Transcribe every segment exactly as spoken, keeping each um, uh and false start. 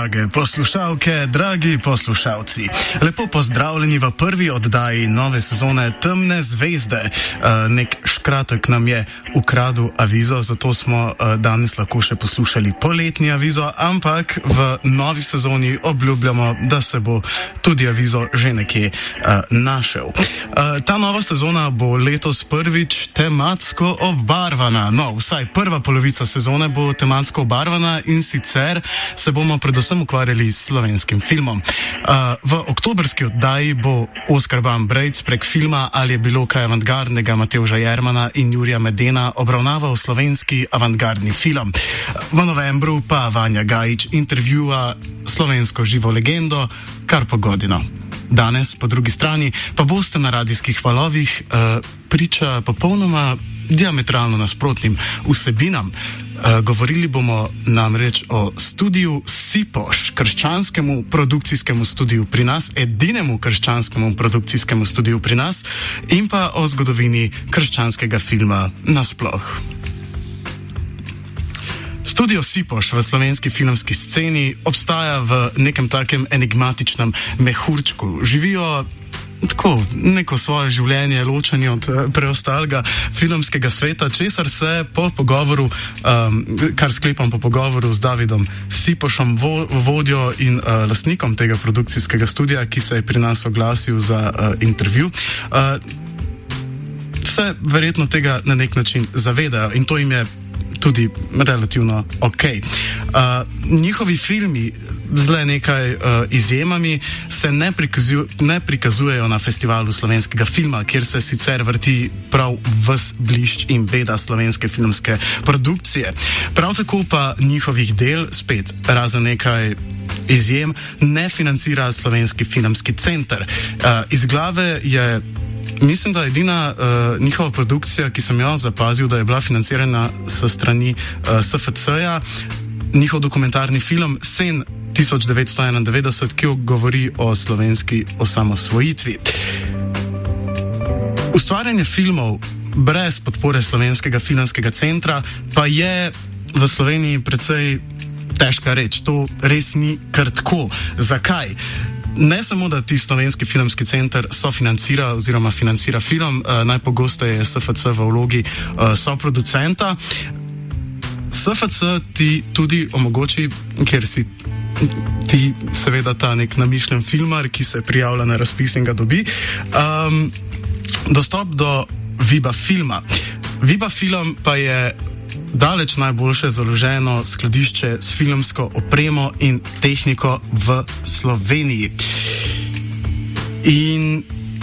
drage poslušalke, dragi poslušalci. Lepo pozdravljeni v prvi oddaji nove sezone Temne zvezde. Uh, nek škratek nam je ukradel avizo, zato smo uh, danes lahko še poslušali poletni avizo, ampak v novi sezoni obljubljamo, da se bo tudi avizo že nekje uh, našel. Uh, ta nova sezona bo letos prvič tematsko obarvana. No, vsaj prva polovica sezone bo tematsko obarvana in sicer se bomo predvsem ukvarjali s slovenskim filmom. Uh, v oktobrski oddaji bo Oskar Ban Brejc prek filma Ali je bilo kaj avantgardnega Matevža Jermana in Jurija Medena obravnaval slovenski avantgardni film. V novembru pa Vanja Gajić intervjuja slovensko živo legendo Karpo Godino. Danes, po drugi strani, pa boste na radijskih valovih uh, priča popolnoma diametralno nasprotnim vsebinam. Uh, govorili bomo namreč o studiu Sipoš, krščanskemu produkcijskemu studiu pri nas, edinemu krščanskemu produkcijskemu studiu pri nas, in pa o zgodovini krščanskega filma nasploh. Studio Sipoš v slovenski filmski sceni obstaja v nekem takem enigmatičnem mehurčku. Živijo tako neko svoje življenje ločeni od preostalega filmskega sveta, česar se po pogovoru, um, kar sklepam po pogovoru z Davidom Sipošom, vo, vodjo in uh, lastnikom tega produkcijskega studija, ki se je pri nas oglasil za uh, intervju, uh, se verjetno tega na nek način zavedajo in to jim je tudi relativno ok. Uh, njihovi filmi z le nekaj uh, izjemami se ne, prikazuj, ne prikazujejo na festivalu slovenskega filma, kjer se sicer vrti prav ves blišč in beda slovenske filmske produkcije. Prav tako pa njihovih del, spet razen nekaj izjem, ne financira Slovenski filmski center. Uh, iz glave je Mislim, da je edina uh, njihova produkcija, ki sem jo zapazil, da je bila financirana s strani uh, S F C-ja, njihov dokumentarni film Sen tisoč devetsto enaindevetdeset, ki govori o slovenski osamosvojitvi. Ustvarjanje filmov brez podpore Slovenskega filmskega centra pa je v Sloveniji precej težka reč. To res ni kar tako. Zakaj? Ne samo, da ti Slovenski filmski center sofinancira oziroma financira film, uh, najpogosteje je S F C v vlogi uh, soproducenta. S F C ti tudi omogoči, ker si ti seveda ta nek namišljen filmar, ki se prijavlja na razpis in ga dobi, um, dostop do Viba filma. Viba film pa je daleč najboljše založeno skladišče s filmsko opremo in tehniko v Sloveniji. In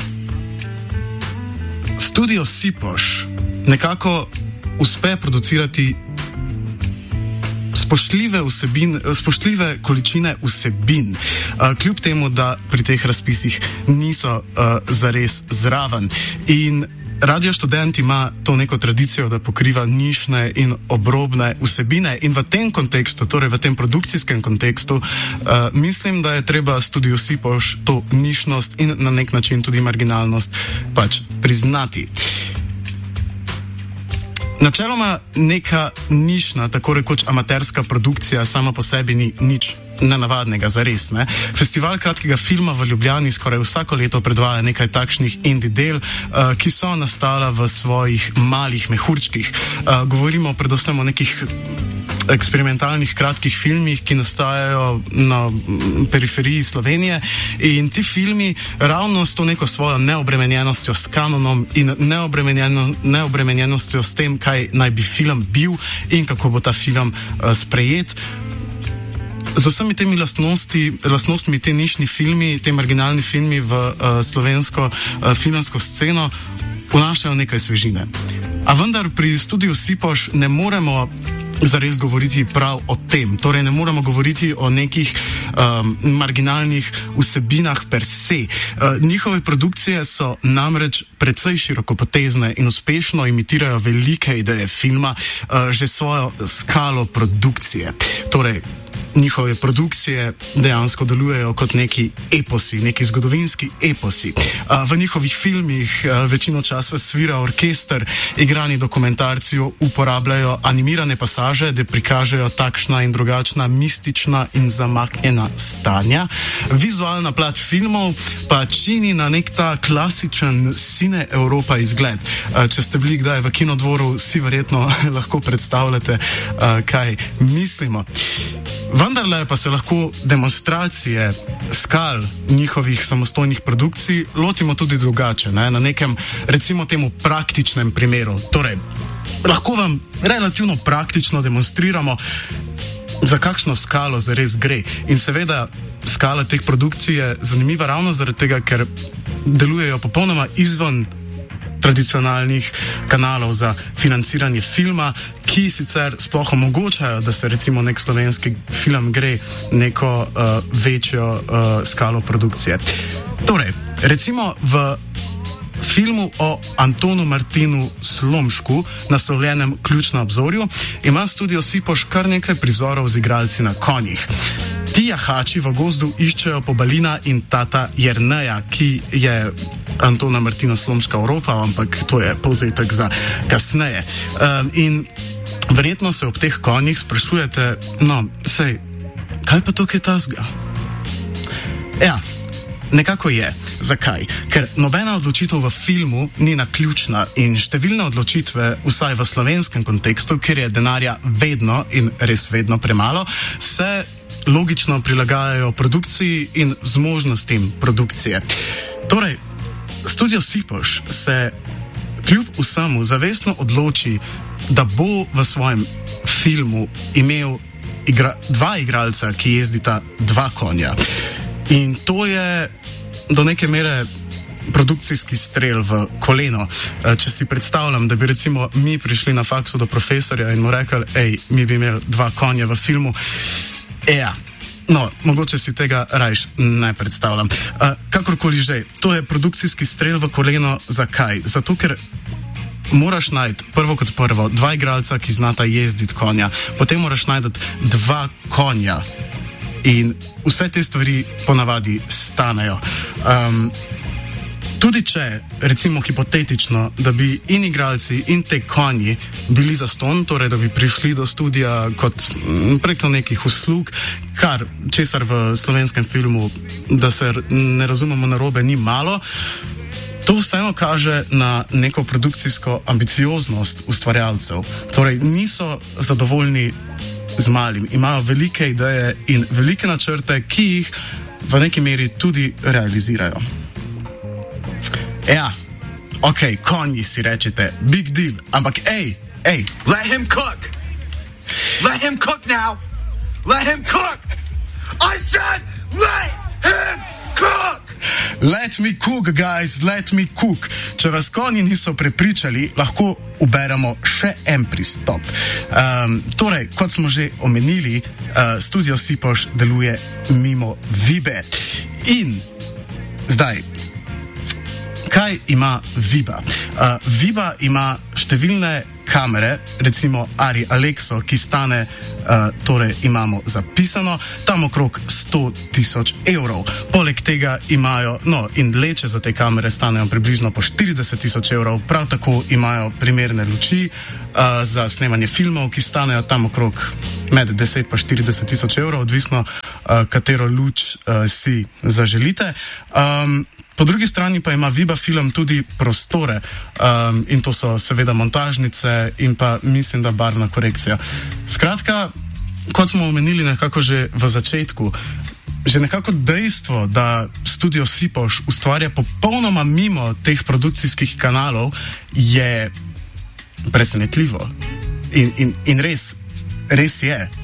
studio Sipoš nekako uspe producirati spoštljive vsebin, spoštljive količine vsebin, uh, kljub temu, da pri teh razpisih niso uh, zares zraven. In Radio Študent ima to neko tradicijo, da pokriva nišne in obrobne vsebine in v tem kontekstu, torej v tem produkcijskem kontekstu, uh, mislim, da je treba studiu Sipoš to nišnost in na nek način tudi marginalnost pač priznati. Načeloma neka nišna, tako rekoč amaterska produkcija sama po sebi ni nič nenavadnega, zares, ne. Festival kratkega filma v Ljubljani skoraj vsako leto predvaja nekaj takšnih indie del, uh, ki so nastala v svojih malih mehurčkih. Uh, govorimo predvsem o nekih eksperimentalnih kratkih filmih, ki nastajajo na periferiji Slovenije, in ti filmi ravno s to neko svojo neobremenjenostjo s kanonom in neobremenjeno, neobremenjenostjo s tem, kaj naj bi film bil in kako bo ta film uh, sprejet, z vsemi temi lastnosti, lastnostmi te nišni filmi, te marginalni filmi v uh, slovensko uh, filmsko sceno vnašajo nekaj svežine. A vendar pri studiu Sipoš ne moremo zares govoriti prav o tem. Torej ne moremo govoriti o nekih um, marginalnih vsebinah per se. Uh, njihove produkcije so namreč precej širokopotezne in uspešno imitirajo velike ideje filma, uh, že svojo skalo produkcije. Torej, njihove produkcije dejansko delujejo kot neki eposi, neki zgodovinski eposi. Uh, v njihovih filmih uh, večino časa svira orkester, igrani dokumentarci uporabljajo animirane pasaže, da prikažejo takšna in drugačna mistična in zamaknjena stanja. Vizualna plat filmov pa čini na nek ta klasičen Cine Europa izgled. Uh, če ste bili kdaj v Kinodvoru, si verjetno lahko predstavljate, uh, kaj mislimo. Vendarle pa se lahko demonstracije skal njihovih samostojnih produkcij lotimo tudi drugače, ne? Na nekem, recimo temu, praktičnem primeru. Torej, lahko vam relativno praktično demonstriramo, za kakšno skalo zares gre. In seveda, skala teh produkcij je zanimiva ravno zaradi tega, ker delujejo popolnoma izven tradicionalnih kanalov za financiranje filma, ki sicer sploh omogočajo, da se recimo nek slovenski film gre neko uh, večjo uh, skalo produkcije. Torej, recimo v filmu o Antonu Martinu Slomšku, naslovljenem Ključ na obzorju, ima studio Sipoš kar nekaj prizorov z igralci na konjih. Ti jahači v gozdu iščejo Pobalina in tata Jerneja, ki je Antona Martina Slomška oropal, ampak to je povzetek za kasneje. Um, in verjetno se ob teh konjih sprašujete, no, sej, kaj pa tukaj tazga? Ja, nekako je. Zakaj? Ker nobena odločitev v filmu ni naključna in številne odločitve, vsaj v slovenskem kontekstu, kjer je denarja vedno in res vedno premalo, se logično prilagajajo produkciji in zmožnostim produkcije. Torej, studio Sipoš se kljub vsemu zavestno odloči, da bo v svojem filmu imel igra, dva igralca, ki jezdita dva konja. In to je do neke mere produkcijski strel v koleno. Če si predstavljam, da bi recimo mi prišli na faksu do profesorja in mu rekli, ej, mi bi imeli dva konja v filmu, ja, no, mogoče si tega rajš ne predstavljam. Uh, kakorkoli že, to je produkcijski strel v koleno. Zakaj? Zato, ker moraš najti prvo kot prvo dva igralca, ki znata jezditi konja, potem moraš najti dva konja in vse te stvari ponavadi stanejo. Um, Tudi če, recimo hipotetično, da bi in igralci in te konji bili zastonj, torej da bi prišli do studia kot preko nekih uslug, kar česar v slovenskem filmu, da se ne razumemo narobe, ni malo, to vseeno kaže na neko produkcijsko ambicioznost ustvarjalcev. Torej niso zadovoljni z malim, imajo velike ideje in velike načrte, ki jih v neki meri tudi realizirajo. Ja, ok, konji si rečete, big deal, ampak ej, ej, let him cook! Let him cook now! Let him cook! I said, let him cook! Let me cook, guys, let me cook. Če vas konji niso prepričali, lahko uberemo še en pristop. Um, torej, kot smo že omenili, uh, studio Sipoš deluje mimo Vibe. In zdaj, kaj ima Viba? Uh, Viba ima številne kamere, recimo Ari Alexo, ki stane, uh, torej imamo zapisano, tam okrog sto tisoč evrov. Poleg tega imajo, no, in leče za te kamere stanejo približno po štirideset tisoč evrov, prav tako imajo primerne luči uh, za snemanje filmov, ki stanejo tam okrog med deset pa štirideset tisoč evrov, odvisno uh, katero luč uh, si zaželite. Um, Po drugi strani pa ima Viba film tudi prostore um, in to so seveda montažnice in pa mislim, da barvna korekcija. Skratka, kot smo omenili nekako že v začetku, že nekako dejstvo, da studio Sipoš ustvarja popolnoma mimo teh produkcijskih kanalov, je presenetljivo. In, in, in res, res je.